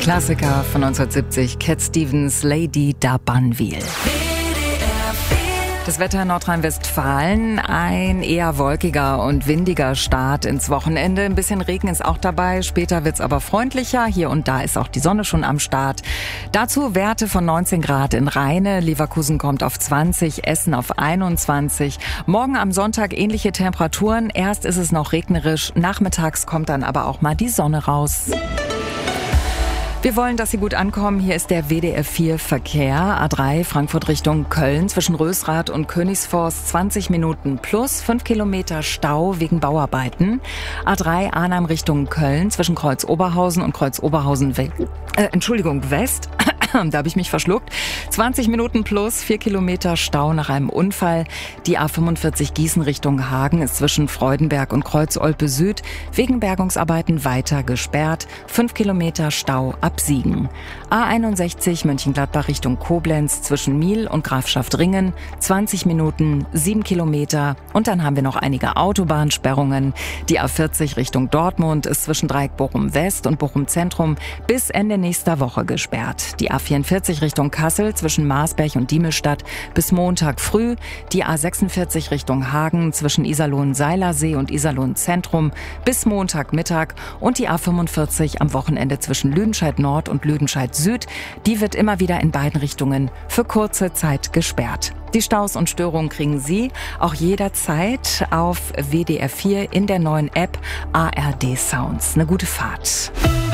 Klassiker von 1970, Cat Stevens, Lady da Banville. Das Wetter in Nordrhein-Westfalen, ein eher wolkiger und windiger Start ins Wochenende. Ein bisschen Regen ist auch dabei, später wird's aber freundlicher. Hier und da ist auch die Sonne schon am Start. Dazu Werte von 19 Grad in Rheine, Leverkusen kommt auf 20, Essen auf 21. Morgen am Sonntag ähnliche Temperaturen. Erst ist es noch regnerisch, nachmittags kommt dann aber auch mal die Sonne raus. Wir wollen, dass Sie gut ankommen. Hier ist der WDR 4 Verkehr. A3 Frankfurt Richtung Köln zwischen Rösrath und Königsforst 20 Minuten plus 5 Kilometer Stau wegen Bauarbeiten. A3 Arnhem Richtung Köln zwischen Kreuz Oberhausen und Kreuz Oberhausen West. Da habe ich mich verschluckt. 20 Minuten plus 4 Kilometer Stau nach einem Unfall. Die A45 Gießen Richtung Hagen ist zwischen Freudenberg und Kreuz Olpe Süd wegen Bergungsarbeiten weiter gesperrt. 5 Kilometer Stau ab Siegen. A61 Mönchengladbach Richtung Koblenz zwischen Miel und Grafschaft Ringen. 20 Minuten, 7 Kilometer. Und dann haben wir noch einige Autobahnsperrungen. Die A40 Richtung Dortmund ist zwischen Dreieck Bochum West und Bochum Zentrum bis Ende nächster Woche gesperrt. Die A44 Richtung Kassel zwischen Marsberg und Diemelstadt bis Montag früh. Die A46 Richtung Hagen zwischen Iserlohn-Seilersee und Iserlohn-Zentrum bis Montagmittag. Und die A45 am Wochenende zwischen Lüdenscheid Nord und Lüdenscheid Süd. Die wird immer wieder in beiden Richtungen für kurze Zeit gesperrt. Die Staus und Störungen kriegen Sie auch jederzeit auf WDR 4 in der neuen App ARD Sounds. Eine gute Fahrt.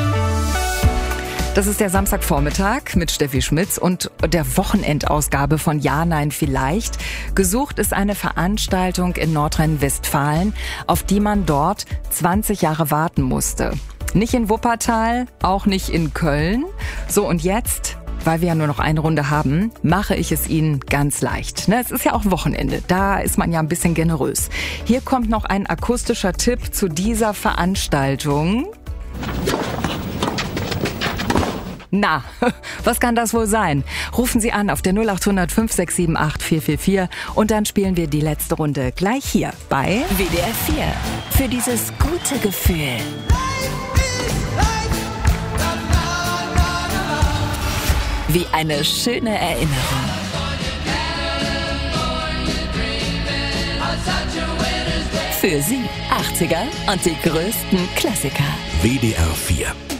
Das ist der Samstagvormittag mit Steffi Schmitz und der Wochenendausgabe von Ja, Nein, Vielleicht. Gesucht ist eine Veranstaltung in Nordrhein-Westfalen, auf die man dort 20 Jahre warten musste. Nicht in Wuppertal, auch nicht in Köln. So, und jetzt, weil wir ja nur noch eine Runde haben, mache ich es Ihnen ganz leicht. Es ist ja auch Wochenende, da ist man ja ein bisschen generös. Hier kommt noch ein akustischer Tipp zu dieser Veranstaltung. Na, was kann das wohl sein? Rufen Sie an auf der 0800 5678 444 und dann spielen wir die letzte Runde gleich hier bei WDR 4. Für dieses gute Gefühl. Wie eine schöne Erinnerung. Für Sie 80er und die größten Klassiker. WDR 4.